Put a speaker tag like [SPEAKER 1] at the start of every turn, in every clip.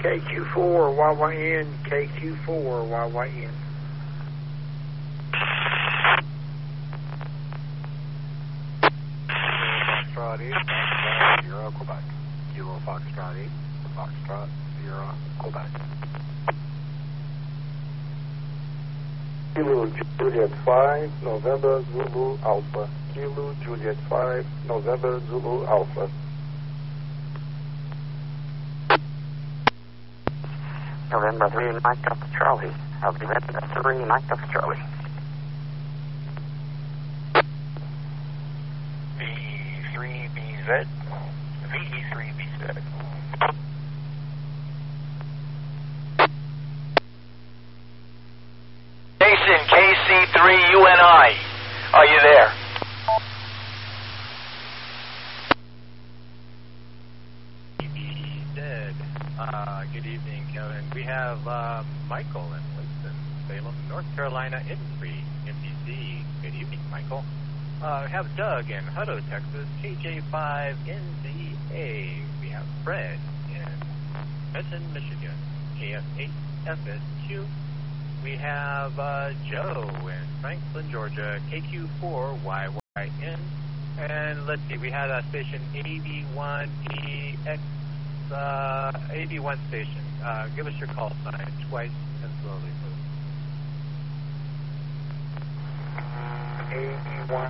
[SPEAKER 1] KQ4 YYN, KQ4 YYN.
[SPEAKER 2] Foxtrot 8, Foxtrot 0, Quebec. Kilo Foxtrot 8, Foxtrot 0, Quebec.
[SPEAKER 3] Kilo Juliet 5, November Zulu Alpha. Kilo Juliet 5, November Zulu Alpha.
[SPEAKER 4] November 3, Mike Alpha Charlie. I'll be ready at 3, Mike Alpha Charlie.
[SPEAKER 2] VE3BZ. VE3BZ.
[SPEAKER 5] Jason, KC3UNI. Are you there?
[SPEAKER 6] Dead. Good evening, Kevin. We have Michael in Winston-Salem, North Carolina, in-free MDC. Good evening, Michael. We have Doug in Hutto, Texas, KJ5NZA. We have Fred in Benton, Michigan, KF8FSQ. We have Joe in Franklin, Georgia, KQ4YYN. And let's see, we had a station AB1EX, AB1 station. Give us your call sign twice and slowly, please.
[SPEAKER 1] AB1.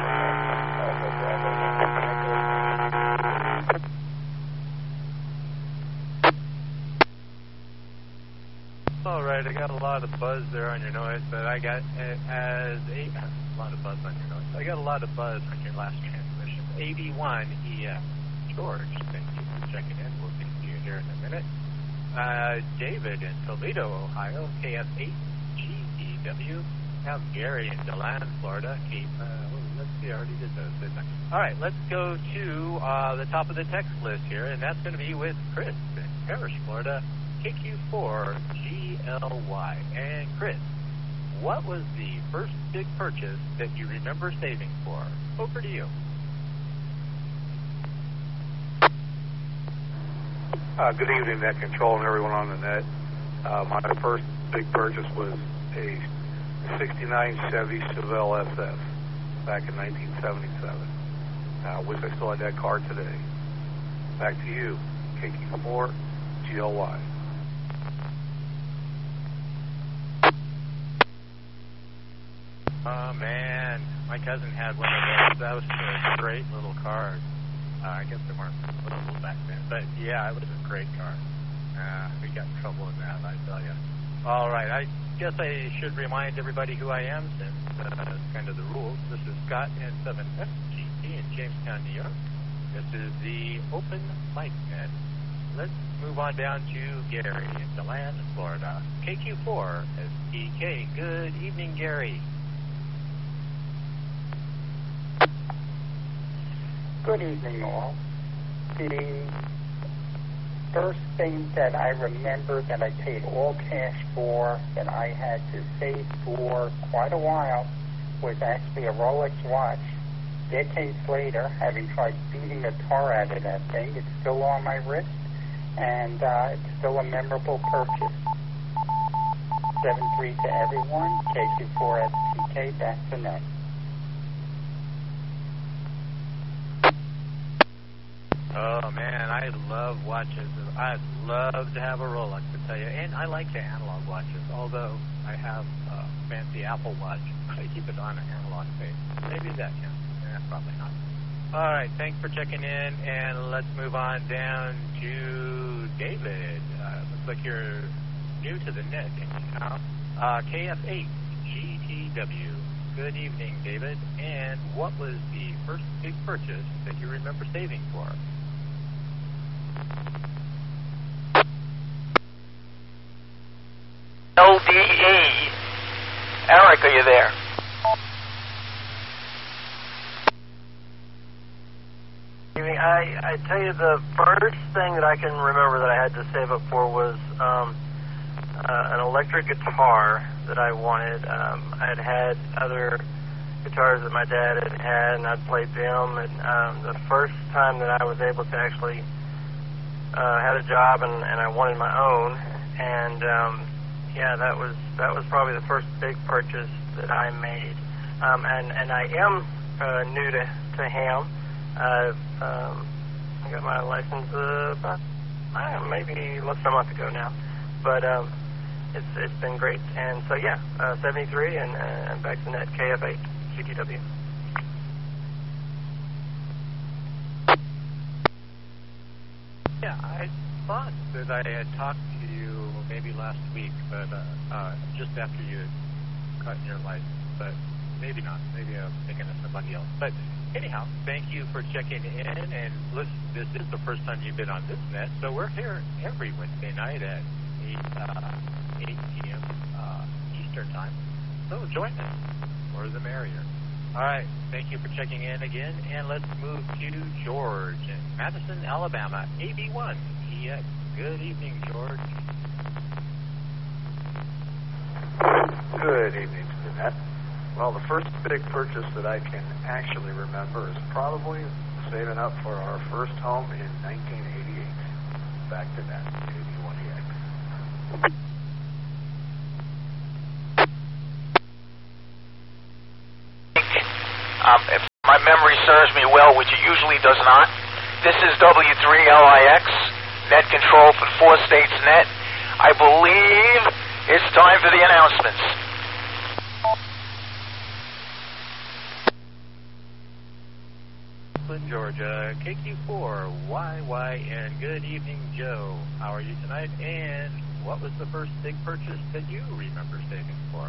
[SPEAKER 6] All right, I got a lot of buzz there on your noise, but I got a lot of buzz on your noise. I got a lot of buzz on your last transmission. AB1EF. George, thank you for checking in. We'll see you here in a minute. David in Toledo, Ohio, KF8GEW. Have Gary in DeLand, Florida. Let's see, I already did those, didn't I? All right, let's go to the top of the text list here, and that's going to be with Chris in Parrish, Florida, KQ4GLY. And Chris, what was the first big purchase that you remember saving for? Over to you.
[SPEAKER 2] Good evening, Net Control and everyone on the net. My first big purchase was a 69 Chevy Chevelle SF back in 1977. I wish I still had that car today. Back to you, KQ4 GLY.
[SPEAKER 6] Oh, man. My cousin had one of those. That was a great little car. I guess they weren't little back then. But, yeah, it was a great car. We got in trouble with that, I tell you. All right. I guess I should remind everybody who I am, since it's kind of the rules. This is Scott in 7FGT in Jamestown, New York. This is the Open Mic Net. Let's move on down to Gary in DeLand, Florida. KQ4 SPK. Good evening, Gary.
[SPEAKER 7] Good evening, all. The first thing that I remember that I paid all cash for, that I had to save for quite a while, was actually a Rolex watch. Decades later, having tried beating the tar out of that thing, it's still on my wrist, and it's still a memorable purchase. 7-3 to everyone. KQ4 SPK, back to net.
[SPEAKER 6] Oh, man, I love watches. I'd love to have a Rolex, to tell you. And I like the analog watches, although I have a fancy Apple Watch. I keep it on an analog face. Maybe that counts. Probably not. All right, thanks for checking in, and let's move on down to David. Looks like you're new to the net, anyhow. KF8GTW. Good evening, David. And what was the first big purchase that you remember saving for?
[SPEAKER 5] LDE. Eric, are you there?
[SPEAKER 8] I tell you, the first thing that I can remember that I had to save up for was an electric guitar that I wanted. I had other guitars that my dad had, and I'd played them. And the first time that I was able to actually had a job and I wanted my own, and yeah, that was probably the first big purchase that I made. And I am new to ham. I got my license about maybe less than a month ago now, but it's been great. And so yeah, 73 and back to net KF8 CTW.
[SPEAKER 6] Yeah, I thought that I had talked to you maybe last week, but just after you had gotten your license, but maybe not. Maybe I'm thinking of somebody else. But anyhow, thank you for checking in. And listen, this is the first time you've been on this net, so we're here every Wednesday night at 8 p.m. Eastern Time. So join us. More the merrier. All right, thank you for checking in again, and let's move to George in Madison, Alabama, AB1 EX. Good evening, George.
[SPEAKER 2] Good evening to the net. Well, the first big purchase that I can actually remember is probably saving up for our first home in 1988. Back to that, AB1 EX.
[SPEAKER 5] If my memory serves me well, which it usually does not, this is W3LIX, net control for the 4 states net. I believe it's time for the announcements.
[SPEAKER 6] Georgia, KQ4, YYN. Good evening, Joe. How are you tonight? And what was the first big purchase that you remember saving for?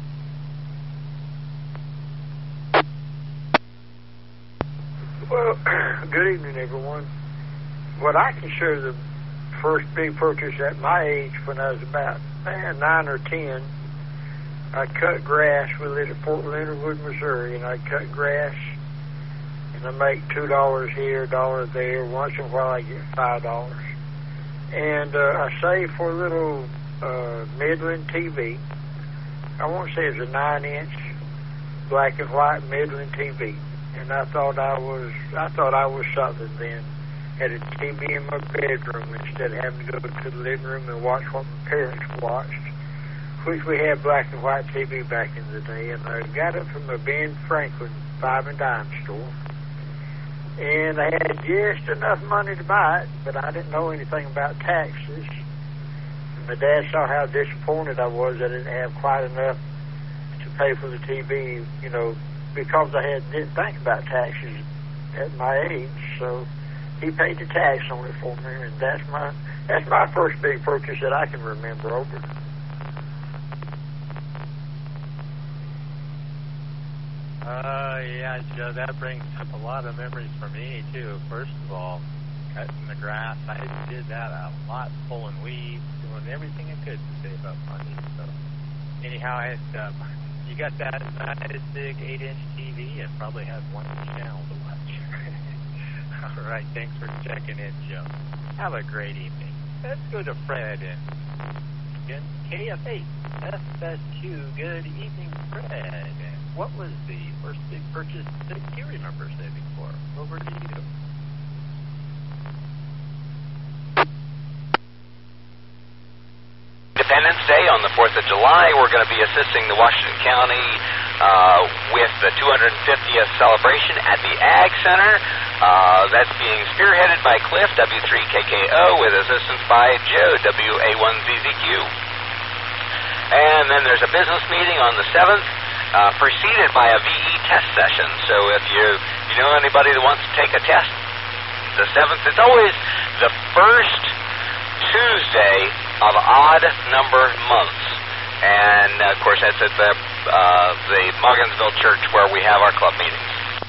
[SPEAKER 1] Well, good evening, everyone. What I consider the first big purchase at my age, when I was about 9 or 10, I cut grass. We lived at Fort Leonard Wood, Missouri, and I cut grass, and I make $2 here, $1 there. Once in a while, I get $5. And I saved for a little Midland TV. I want to say it's a 9-inch black and white Midland TV. And I thought I was something then. Had a TV in my bedroom instead of having to go to the living room and watch what my parents watched, which we had black and white TV back in the day. And I got it from a Ben Franklin 5 and dime store. And I had just enough money to buy it, but I didn't know anything about taxes. And my dad saw how disappointed I was that I didn't have quite enough to pay for the TV, you know, because I didn't think about taxes at my age. So he paid the tax on it for me, and that's my first big purchase that I can remember over.
[SPEAKER 6] Yeah, Joe, that brings up a lot of memories for me, too. First of all, cutting the grass. I did that a lot, pulling weeds, doing everything I could to save up money. So, anyhow, you got that nice big 8-inch TV and probably have one channel to watch. All right, thanks for checking in, Joe. Have a great evening. Let's go to Fred and again, KF8 FSQ. Good evening, Fred. And what was the first big purchase that you remember saving for? Over to you.
[SPEAKER 5] Independence Day on the 4th of July. We're going to be assisting the Washington County with the 250th celebration at the Ag Center. That's being spearheaded by Cliff, W3KKO, with assistance by Joe, WA1ZZQ. And then there's a business meeting on the 7th, preceded by a VE test session. So if you know anybody that wants to take a test, the 7th, it's always the first Tuesday of odd number months. And, of course, that's at the Mogginsville Church where we have our club meetings.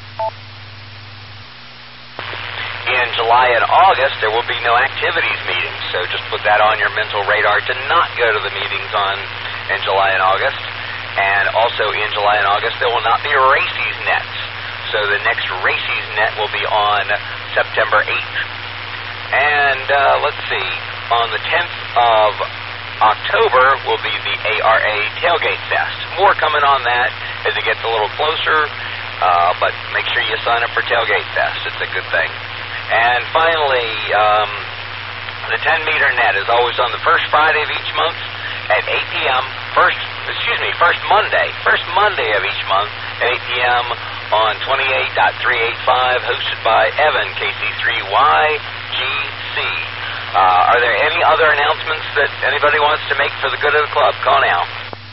[SPEAKER 5] In July and August, there will be no activities meetings, so just put that on your mental radar to not go to the meetings in July and August. And also in July and August, there will not be Racy's nets. So the next Racy's net will be on September 8th. And let's see, on the 10th of October will be the ARA Tailgate Fest. More coming on that as it gets a little closer, but make sure you sign up for Tailgate Fest. It's a good thing. And finally, The 10-meter net is always on the first Friday of each month at 8 p.m. First Monday of each month at 8 p.m. on 28.385, hosted by Evan, KC3YGC. Are there any other announcements that anybody wants to make for the good of the club? Call now.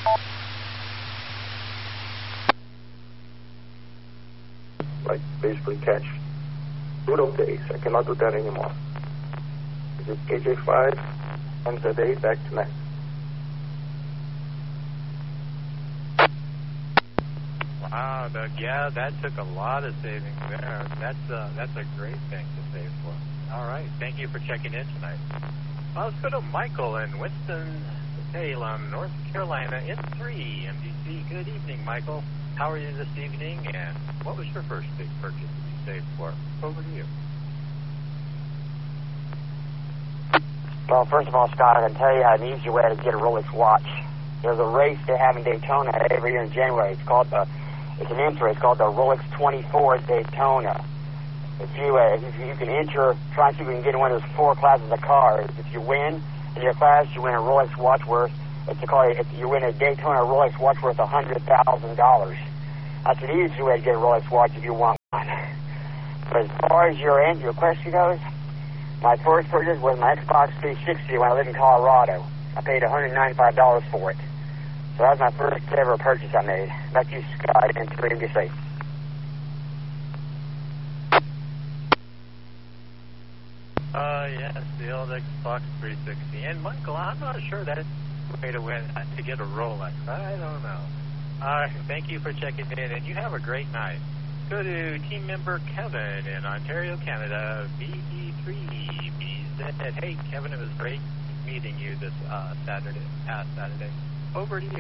[SPEAKER 3] Like basically catch good old days. I cannot do that anymore. Is it KJ5 ends the day back to next?
[SPEAKER 6] Wow, Doug, yeah, that took a lot of savings there. That's a great thing to save for. All right, thank you for checking in tonight. Well, let's go to Michael in Winston-Salem, North Carolina, N3, MDC. Good evening, Michael. How are you this evening, and what was your first big purchase that you saved for? Over to you.
[SPEAKER 4] Well, first of all, Scott, I can tell you an easy way to get a Rolex watch. There's a race they have in Daytona every year in January. It's an entry. It's called the Rolex 24 Daytona. If you can enter, try and see if you can get in one of those 4 classes of cars. If you win in your class, you win a Rolex watch worth. You win a Daytona Rolex watch worth $100,000. That's an easy way to get a Rolex watch if you want one. But as far as your question goes, my first purchase was my Xbox 360 when I lived in Colorado. I paid $195 for it. So that was my first ever purchase I made. Back to you, Scott, and 3MDC.
[SPEAKER 6] Yes, the old Xbox 360. And Michael, I'm not sure that's the way to win to get a Rolex. I don't know. Thank you for checking in, and you have a great night. Go to team member Kevin in Ontario, Canada, BD3BZ. Hey, Kevin, it was great meeting you this past Saturday. Over to you.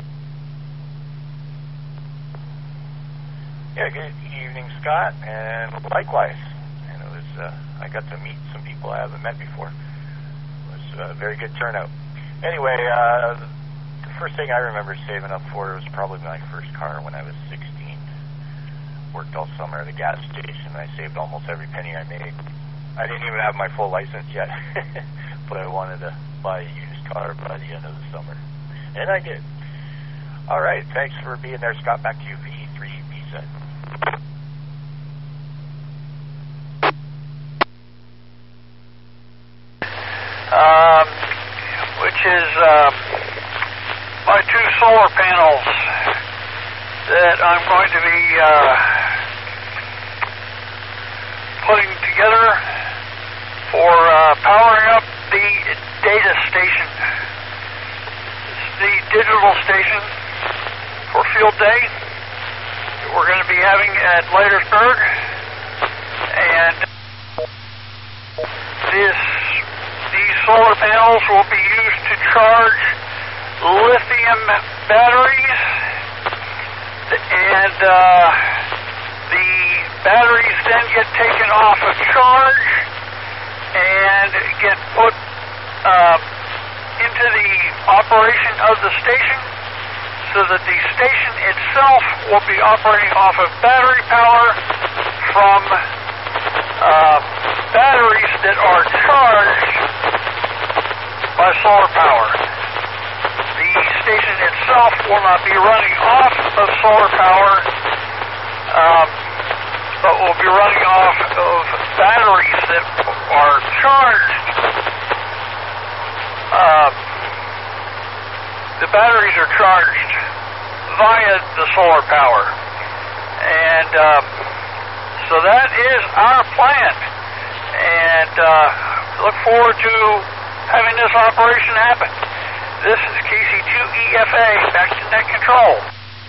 [SPEAKER 9] Yeah, good evening, Scott, and likewise. And it was I got to meet some people I haven't met before. It was a very good turnout. Anyway, the first thing I remember saving up for was probably my first car when I was 16. Worked all summer at a gas station. I saved almost every penny I made. I didn't even have my full license yet, but I wanted to buy a used car by the end of the summer. And I did. All right, thanks for being there, Scott. Back to you, V3BZ.
[SPEAKER 1] Which is my 2 solar panels that I'm going to be putting together for powering up the data station. It's the digital station for field day that we're going to be having at Leitersburg, and these solar panels will be used to charge lithium batteries, and the batteries then get taken off of charge and get put into the operation of the station, so that the station itself will be operating off of battery power from batteries that are charged by solar power. The station itself will not be running off of solar power, but will be running off of batteries that are charged. The batteries are charged via the solar power. And so that is our plan. And look forward to having this operation happen. This is KC2EFA, back to net control.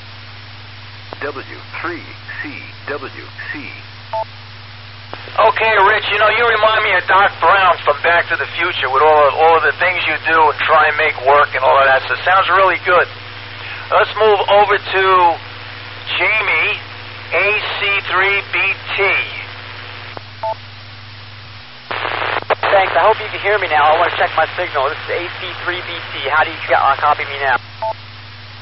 [SPEAKER 10] W3CWC.
[SPEAKER 11] Okay, Rich, you remind me of Doc Brown from Back to the Future with all of the things you do and try and make work and all of that. So it sounds really good. Let's move over to Jamie, AC3BT.
[SPEAKER 12] Thanks. I hope you can hear me now. I want to check my signal. This is AC3BT. How do you copy me now?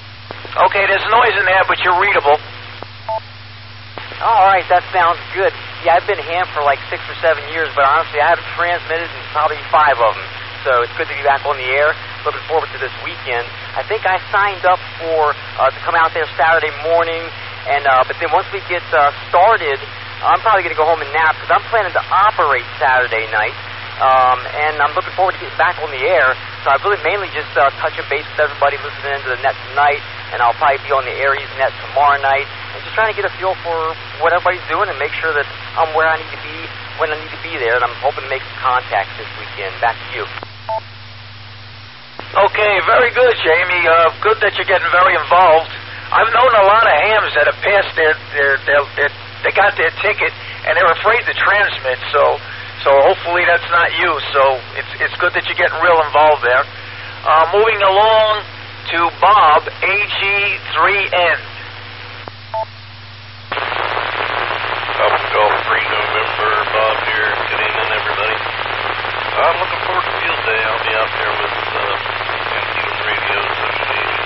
[SPEAKER 11] Okay, there's noise in there, but you're readable.
[SPEAKER 12] All right, that sounds good. Yeah, I've been ham for like 6 or 7 years, but honestly, I haven't transmitted in probably 5 of them. So it's good to be back on the air. Looking forward to this weekend. I think I signed up for to come out there Saturday morning, and but then once we get started, I'm probably going to go home and nap because I'm planning to operate Saturday night. And I'm looking forward to getting back on the air. So I really mainly just touching base with everybody listening into the net tonight, and I'll probably be on the Aries net tomorrow night, and just trying to get a feel for what everybody's doing and make sure that I'm where I need to be when I need to be there. And I'm hoping to make some contacts this weekend. Back to you.
[SPEAKER 11] Okay, very good, Jamie. Good that you're getting very involved. I've known a lot of hams that have passed they got their ticket and they're afraid to transmit. So hopefully that's not you. So it's good that you're getting real involved there. Moving along to Bob, AG3N.
[SPEAKER 13] Up Golf 3 November, Bob here. Good evening, everybody. I'm looking forward to field day. I'll be out there with Antietam Radio Association.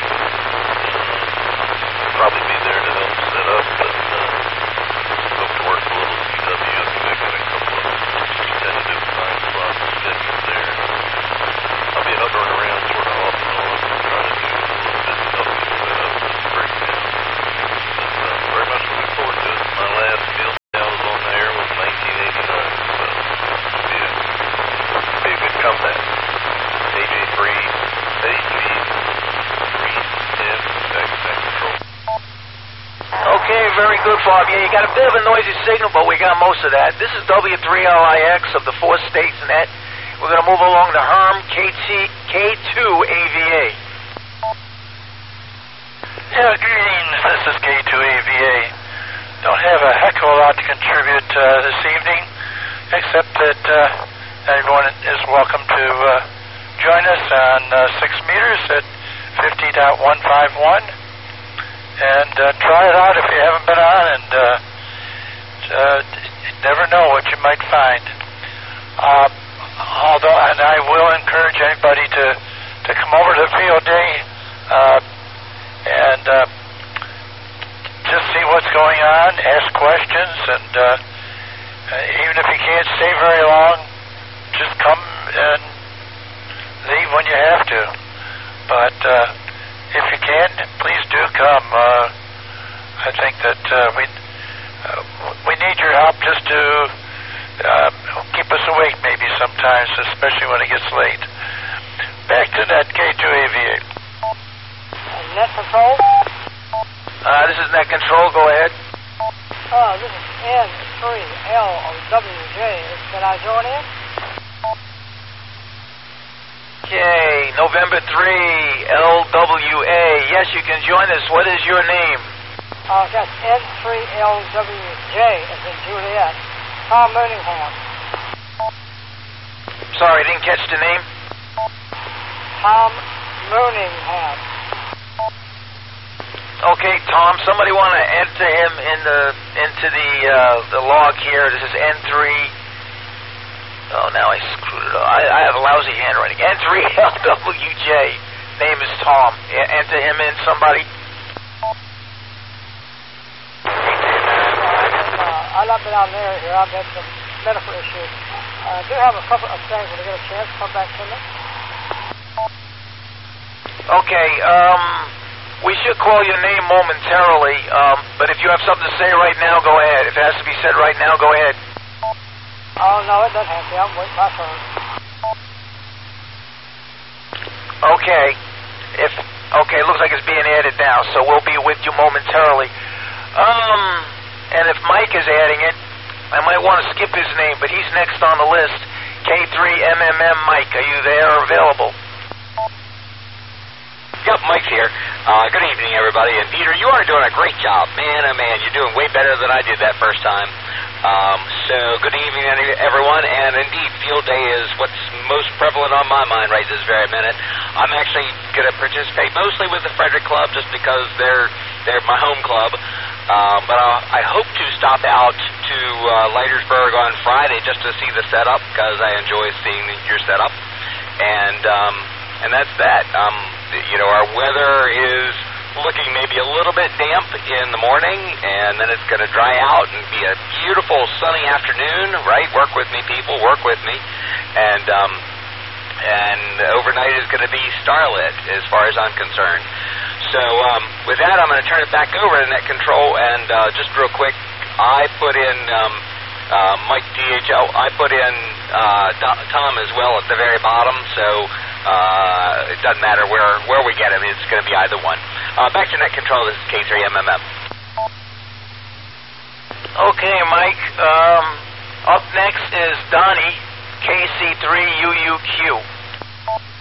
[SPEAKER 13] Probably be there to help set up, but hope to work a little CW. I think I got a couple of tentative time slots scheduled there. I'll be hovering around sort of off and on, trying to do a little bit to help you set up this breakdown. But very much looking forward to it. My last field day I was on the air was 1989, so it'll be a good comeback. AG3, AG3M, back control.
[SPEAKER 11] Okay, very good, Bob. Yeah, you got a bit of a noisy signal, but we got most of that. This is W3LIX of the 4 States Net. We're going to move along to Herm, K2AVA.
[SPEAKER 14] Yeah, greetings. This is K2AVA. Don't have a heck of a lot to contribute this evening, except that everyone is welcome to join us on 6 meters at 50.151. And try it out if you haven't been on, and never know what you might find. And I will encourage anybody to come over to the field day and just see what's going on, ask questions, and even if you can't stay very long, just come and leave when you have to. But if you can, please do come. I think that we need your help just to keep us awake maybe sometimes, especially when it gets late. Back to that K2AVA.
[SPEAKER 15] Net control?
[SPEAKER 11] This is Net Control. Go ahead.
[SPEAKER 15] This is N3LWJ. Can I join in?
[SPEAKER 11] Okay, November 3, LWA. Yes, you can join us. What is your name?
[SPEAKER 15] That's N3LWJ, as in Juliet. Tom Mooningham.
[SPEAKER 11] Sorry, I didn't catch the name.
[SPEAKER 15] Tom Mooningham.
[SPEAKER 11] Okay, Tom. Somebody want to enter him into the log here. This is N3. Oh, now I screwed it up. I have a lousy handwriting. N3LWJ. Name is Tom. Enter him in, somebody.
[SPEAKER 15] I've not been on there here. I've had some medical issues. I do have a couple of things. When I get a chance, come back to me.
[SPEAKER 11] Okay, we should call your name momentarily, but if you have something to say right now, go ahead. If it has to be said right now, go ahead.
[SPEAKER 15] Oh, no, it doesn't have to. I'm waiting my turn.
[SPEAKER 11] Okay. It looks like it's being added now, so we'll be with you momentarily. And if Mike is adding it, I might want to skip his name, but he's next on the list. K3MMM Mike, are you there or available?
[SPEAKER 5] Yep, Mike's here. Good evening, everybody. And Peter, you are doing a great job. Man, oh man, you're doing way better than I did that first time. So good evening, everyone. And indeed, field day is what's most prevalent on my mind right this very minute. I'm actually going to participate mostly with the Frederick Club just because they're my home club. But I hope to stop out to Leitersburg on Friday just to see the setup because I enjoy seeing your setup. And that's that. Our weather is looking maybe a little bit damp in the morning, and then it's going to dry out and be a beautiful sunny afternoon, right? Work with me, people, work with me. And overnight is going to be starlit as far as I'm concerned. So with that, I'm going to turn it back over to Net Control. And just real quick, I put in Mike DHL. I put in Tom as well at the very bottom. So it doesn't matter where we get him. It's going to be either one. Back to Net Control. This is K3MMM.
[SPEAKER 11] Okay, Mike. Up next is Donnie, KC3UUQ.